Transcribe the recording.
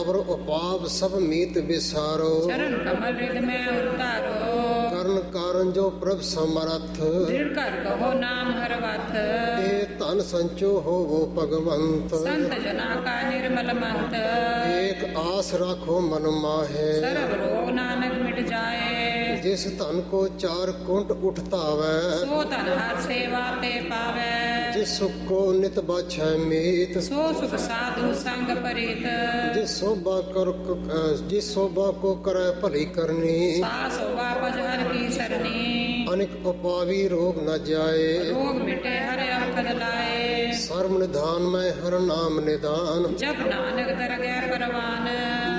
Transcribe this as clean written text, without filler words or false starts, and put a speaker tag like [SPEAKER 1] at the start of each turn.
[SPEAKER 1] ਅਵਰ ਉਪਾਪ ਸਭ ਮੀਤ ਵਿਸਾਰੋ।
[SPEAKER 2] ਚਰਨ ਕਮਲ ਰਿਦ ਮੈਂ ਉਤਾਰੋ।
[SPEAKER 1] ਕਰਨ ਕਾਰਨ ਜੋ ਪ੍ਰਭ ਸਮਰਥ।
[SPEAKER 2] ਦ੍ਰਿੜ ਕਰ ਕਹੋ ਨਾਮ ਹਰ ਵਥ।
[SPEAKER 1] ਇਹ ਧਨ ਸੰਚੋ ਹੋਵੋ ਭਗਵੰਤ।
[SPEAKER 2] ਸੰਤ ਜਨਾ ਕਾ ਨਿਰਮਲ ਮੰਤ।
[SPEAKER 1] ਏਕ ਆਸ ਰਾਖੋ ਮਨ ਮਾਹੇ।
[SPEAKER 2] ਸਰਬ ਰੋਗ ਨਾਨਕ ਮਿਟ ਜਾਏ।
[SPEAKER 1] ਜਿਸ ਧਨ ਕੋ ਚਾਰ ਕੁੰਟ ਉਠਤਾਵੈ।
[SPEAKER 2] ਸੋ ਧਨ ਹਰ ਸੇਵਾ ਤੇ ਪਾਵੈ।
[SPEAKER 1] ਜਿਸ ਸੁਖ ਕੋ ਨਿਤ ਬਾਛੈ ਮੀਤ।
[SPEAKER 2] ਸੋ ਸੁਖ ਸਾਧੂ ਸੰਗ ਪਰਿਤ।
[SPEAKER 1] ਜਿਸ ਸੋਭਾ ਕੋ ਕਰੈ ਭਲੀ ਕਰਨੀ।
[SPEAKER 2] ਸਾ ਸੋਭਾ ਪਜ ਹਰ ਕੀ ਸਰਨੀ।
[SPEAKER 1] ਅਨਿਕ ਉਪਾਵੀ ਰੋਗ ਨ ਜਾਏ।
[SPEAKER 2] ਰੋਗ ਮਿਟੇ ਹਰ ਅੰਕਦ ਲਾਏ।
[SPEAKER 1] ਸਰਮ ਨਿਧਾਨ ਮੈਂ ਹਰ ਨਾਮ ਨਿਦਾਨ।
[SPEAKER 2] ਜਪ ਨਾਨਕ ਦਰਗਹਿ ਪਰਵਾਨ।